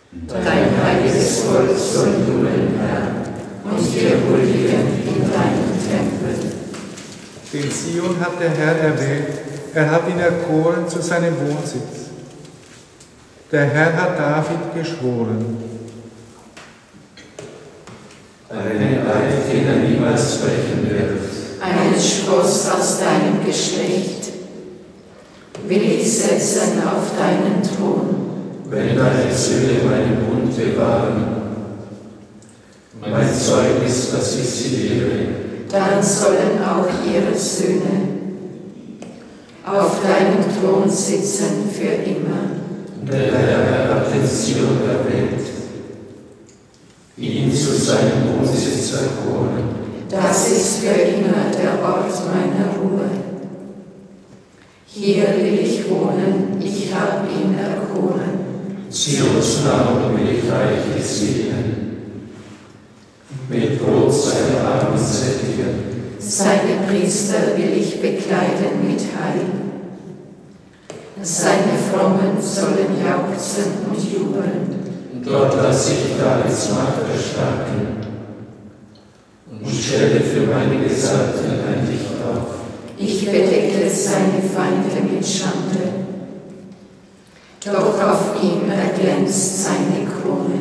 Dein heiliges Volk soll jubeln, Herr, und dir huldigen in deinem Tempel. Den Zion hat der Herr erwählt, er hat ihn erkoren zu seinem Wohnsitz. Der Herr hat David geschworen. Einen Eid, den er niemals brechen wird. Einen Spross aus deinem Geschlecht will ich setzen auf deinen Thron. Wenn deine Söhne meinen Bund bewahren, mein Zeugnis, dass ich sie lehre, dann sollen auch ihre Söhne auf deinem Thron sitzen für immer. Der Herr hat den Zion erwählt, ihn zu seinem Wohnsitz erkoren. Das ist für immer der Ort meiner Ruhe. Hier will ich wohnen, ich habe ihn erkoren. Zions Namen will ich reichlich segnen, mit Brot seine Armen sättigen. Seine Priester will ich bekleiden mit Heil. Seine Frommen sollen jauchzen und jubeln. Dort lass ich Davids Macht erstarken und stelle für meine Gesalbten ein Licht auf. Ich bedecke seine Feinde mit Schande, doch auf ihm erglänzt seine Krone.